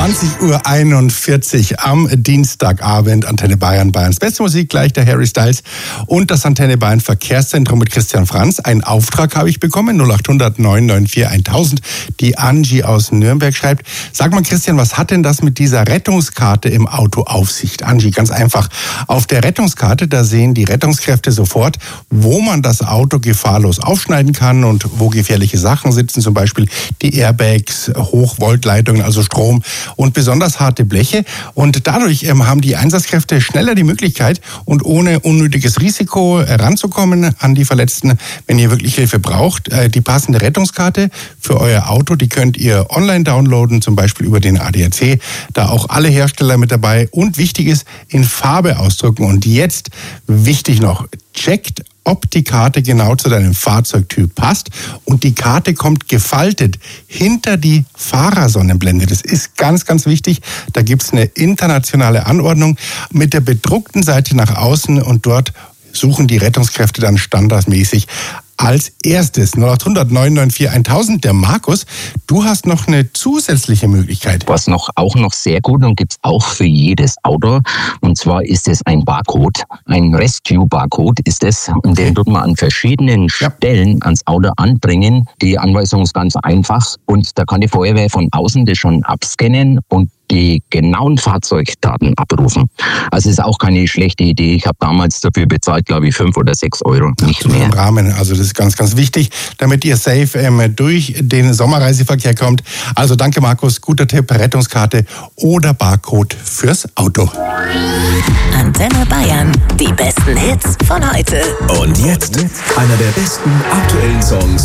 20:41 Uhr am Dienstagabend. Antenne Bayern, Bayerns beste Musik, gleich der Harry Styles und das Antenne Bayern Verkehrszentrum mit Christian Franz. Einen Auftrag habe ich bekommen, 0800 994 1000. Die Angie aus Nürnberg schreibt, sag mal Christian, was hat denn das mit dieser Rettungskarte im Auto auf sich? Angie, ganz einfach. Auf der Rettungskarte, da sehen die Rettungskräfte sofort, wo man das Auto gefahrlos aufschneiden kann und wo gefährliche Sachen sitzen, zum Beispiel die Airbags, Hochvoltleitungen, also Strom und besonders harte Bleche. Und dadurch haben die Einsatzkräfte schneller die Möglichkeit und ohne unnötiges Risiko ranzukommen an die Verletzten, wenn ihr wirklich Hilfe braucht. Die passende Rettungskarte für euer Auto, die könnt ihr online downloaden, zum Beispiel über den ADAC. Da auch alle Hersteller mit dabei. Und wichtig ist, in Farbe ausdrucken. Und jetzt wichtig noch, checkt, ob die Karte genau zu deinem Fahrzeugtyp passt. Und die Karte kommt gefaltet hinter die Fahrersonnenblende. Das ist ganz, ganz wichtig. Da gibt es eine internationale Anordnung mit der bedruckten Seite nach außen und dort suchen die Rettungskräfte dann standardmäßig als erstes 0800 994 1000. Der Markus, du hast noch eine zusätzliche Möglichkeit. Was auch noch sehr gut und gibt es auch für jedes Auto. Und zwar ist es ein Barcode, ein Rescue-Barcode ist es. Und den tut man an verschiedenen Stellen ans Auto anbringen. Die Anweisung ist ganz einfach. Und da kann die Feuerwehr von außen das schon abscannen und die genauen Fahrzeugdaten abrufen. Also ist auch keine schlechte Idee. Ich habe damals dafür bezahlt, glaube ich, 5 oder 6 Euro, nicht mehr. Im Rahmen, also das ist ganz, ganz wichtig, damit ihr safe durch den Sommerreiseverkehr kommt. Also danke Markus, guter Tipp, Rettungskarte oder Barcode fürs Auto. Antenne Bayern, die besten Hits von heute. Und jetzt einer der besten aktuellen Songs